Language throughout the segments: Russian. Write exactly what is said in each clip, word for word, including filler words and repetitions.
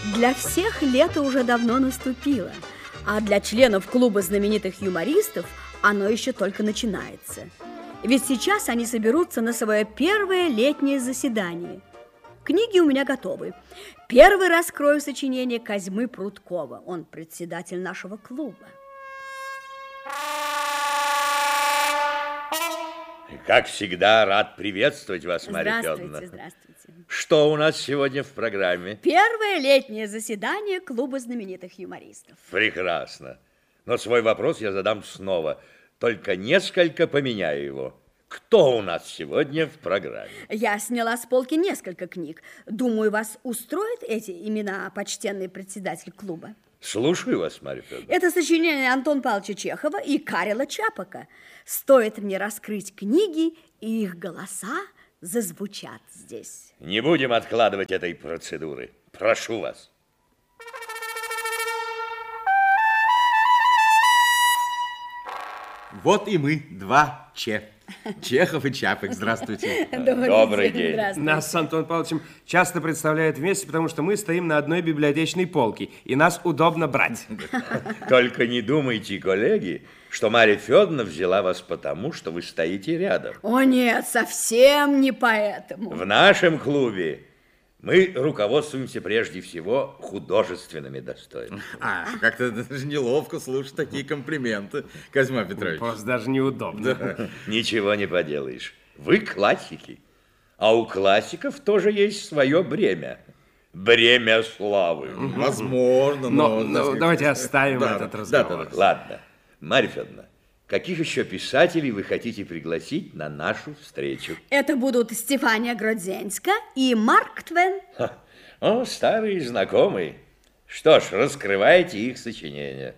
Для всех лето уже давно наступило, а для членов клуба знаменитых юмористов оно еще только начинается. Ведь сейчас они соберутся на свое первое летнее заседание. Книги у меня готовы. Первый раскрою сочинение Козьмы Прудкова. Он председатель нашего клуба. Как всегда, рад приветствовать вас, Марья Федоровна. Здравствуйте, здравствуйте. Что у нас сегодня в программе? Первое летнее заседание клуба знаменитых юмористов. Прекрасно. Но свой вопрос я задам снова, только несколько поменяю его. Кто у нас сегодня в программе? Я сняла с полки несколько книг. Думаю, вас устроят эти имена, почтенный председатель клуба? Слушаю вас, Марья Федоровна. Это сочинение Антона Павловича Чехова и Карела Чапака. Стоит мне раскрыть книги, и их голоса зазвучат здесь. Не будем откладывать этой процедуры. Прошу вас. Вот и мы, два Че. Чехов и Чапок, здравствуйте. Добрый, Добрый день. день. Нас с Антоном Павловичем часто представляют вместе, потому что мы стоим на одной библиотечной полке, и нас удобно брать. Только не думайте, коллеги, что Марья Федоровна взяла вас потому, что вы стоите рядом. О нет, совсем не поэтому. В нашем клубе мы руководствуемся прежде всего художественными достоинствами. А, как-то даже неловко слушать такие комплименты, Козьма Петрович. Просто даже неудобно. Да. Ничего не поделаешь. Вы классики, а у классиков тоже есть свое бремя. Бремя славы. Возможно, но... Но, но давайте оставим Да, этот да, разговор. да, да. Ладно, Марья Федоровна, каких еще писателей вы хотите пригласить на нашу встречу? Это будут Стефания Гродзенска и Марк Твен. Ха, о, старые знакомые. Что ж, раскрывайте их сочинения.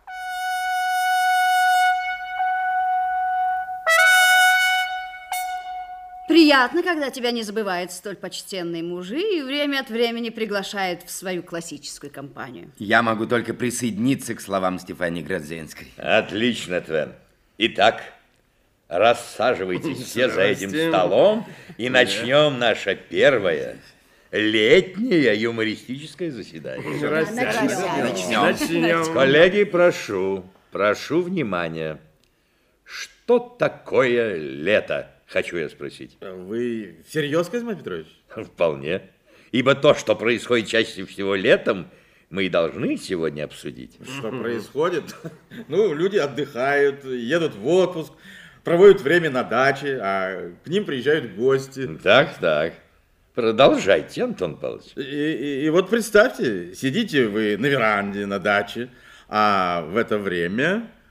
Приятно, когда тебя не забывают столь почтенные мужи и время от времени приглашают в свою классическую компанию. Я могу только присоединиться к словам Стефании Гродзенской. Отлично, Твен. Итак, рассаживайтесь все за этим Здрасте. столом и начнем наше первое летнее юмористическое заседание. Начнем. Коллеги, прошу, прошу внимания. Что такое лето? Хочу я спросить. Вы всерьез, Козьма Петрович? Вполне. Ибо то, что происходит чаще всего летом, мы и должны сегодня обсудить. Что происходит? Ну, люди отдыхают, едут в отпуск, проводят время на даче, а к ним приезжают гости. Так, так. Продолжайте, Антон Павлович. И, и- и вот представьте, сидите вы на веранде, на даче, а в это время